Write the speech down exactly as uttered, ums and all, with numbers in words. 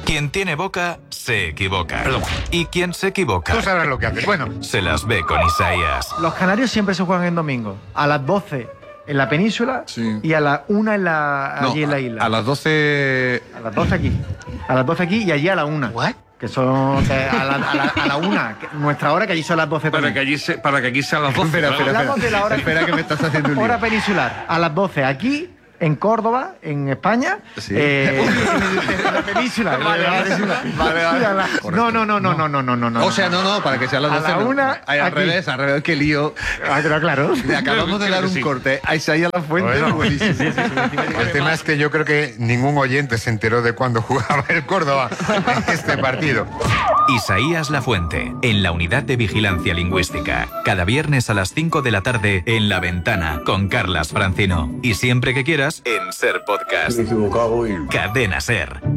Quien tiene boca, se equivoca. Perdón. Y quien se equivoca... Tú sabrás lo que haces. Bueno. Se las ve con Isaías. Los canarios siempre se juegan en domingo. A las doce en la península sí. y a las una en la, no, allí en la isla. A las doce... A las doce aquí. A las doce aquí y allí a la una. ¿What? Que son que a, la, a, la, a la una, que nuestra hora, que allí son las doce. Para que, allí se, para que aquí sean las doce. Espera, espera, espera. Hablamos de la hora, espera que me estás haciendo un lío. Hora peninsular, a las doce aquí, en Córdoba, en España. Sí. Eh, en la península. Vale, vale, vale, vale. No, no, no, no, no, no, no, no, no. O sea, no, no, para que sean las doce. A la una, Ay, al aquí. revés, al revés, qué lío. Ah, pero claro. Le acabamos de dar un sí. corte a Isaías La Fuente. Bueno. Buenísimo. Sí, sí, sí. El tema es que yo creo que ningún oyente se enteró de cuándo jugaba el Córdoba este partido. Isaías La Fuente, en la Unidad de Vigilancia Lingüística. Cada viernes a las cinco de la tarde en La Ventana, con Carlas Francino. Y siempre que quieras, en Ser Podcast. Me he equivocado y... Cadena Ser.